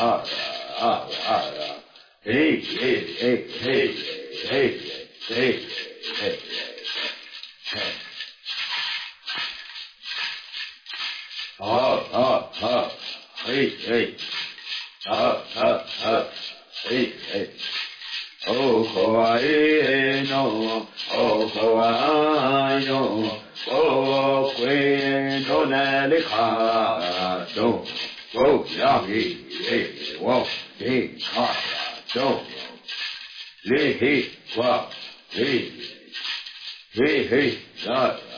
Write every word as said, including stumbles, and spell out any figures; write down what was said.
ah, ah, ah, hey, hey, hey, hey, hey, hey, hey, hey. Ah, ah, ah, hey, hey, ah, ah, ah, hey, hey. Oh, Hawaii, no, oh, Hawaii, no, oh, Queen, no, Nalika, no, oh, Yahi, hey, whoa, hey, ha, no, le, hey, wa, hey, hey, hey, that.